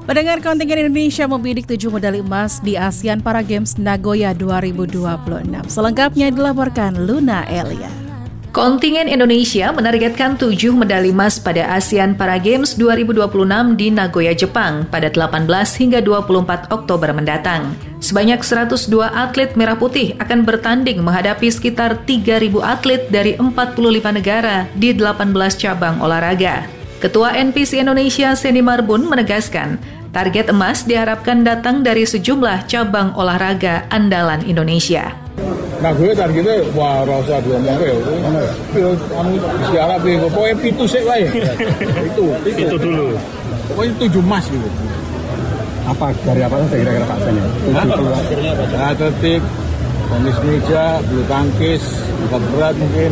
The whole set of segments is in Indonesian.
Pendengar, kontingen Indonesia membidik 7 medali emas di ASEAN Para Games Nagoya 2026. Selengkapnya dilaporkan Luna Elia. Kontingen Indonesia menargetkan 7 medali emas pada ASEAN Para Games 2026 di Nagoya, Jepang pada 18 hingga 24 Oktober mendatang. Sebanyak 102 atlet merah putih akan bertanding menghadapi sekitar 3.000 atlet dari 45 negara di 18 cabang olahraga. Ketua NPC Indonesia Seni Marbun menegaskan, target emas diharapkan datang dari sejumlah cabang olahraga andalan Indonesia. Nah, gue targetnya, wah, rasa dua mongke, pokoknya pitu sih lah ya. Itu dulu. Pokoknya 7 emas gitu. Apa dari apa saja kira-kira Pak Sen? Atletik, tenis meja, bulu tangkis, angkat berat mungkin.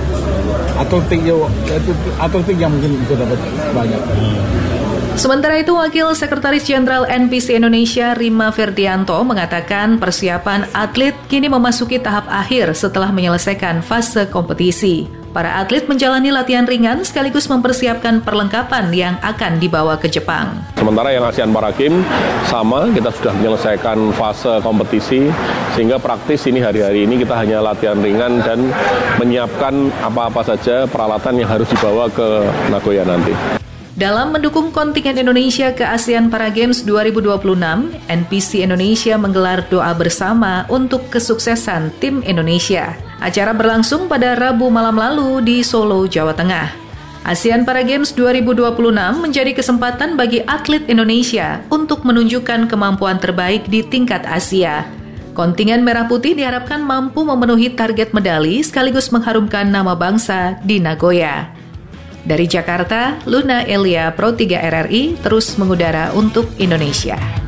Atletik yang mungkin bisa dapat banyak. Sementara itu, Wakil Sekretaris Jenderal NPC Indonesia Rima Ferdianto mengatakan persiapan atlet kini memasuki tahap akhir setelah menyelesaikan fase kompetisi. Para atlet menjalani latihan ringan sekaligus mempersiapkan perlengkapan yang akan dibawa ke Jepang. Sementara yang ASEAN Para Games sama, kita sudah menyelesaikan fase kompetisi, sehingga praktis ini hari-hari ini kita hanya latihan ringan dan menyiapkan apa-apa saja peralatan yang harus dibawa ke Nagoya nanti. Dalam mendukung kontingen Indonesia ke ASEAN Para Games 2026, NPC Indonesia menggelar doa bersama untuk kesuksesan tim Indonesia. Acara berlangsung pada Rabu malam lalu di Solo, Jawa Tengah. ASEAN Para Games 2026 menjadi kesempatan bagi atlet Indonesia untuk menunjukkan kemampuan terbaik di tingkat Asia. Kontingen Merah Putih diharapkan mampu memenuhi target medali sekaligus mengharumkan nama bangsa di Nagoya. Dari Jakarta, Luna Elia, Pro 3 RRI, terus mengudara untuk Indonesia.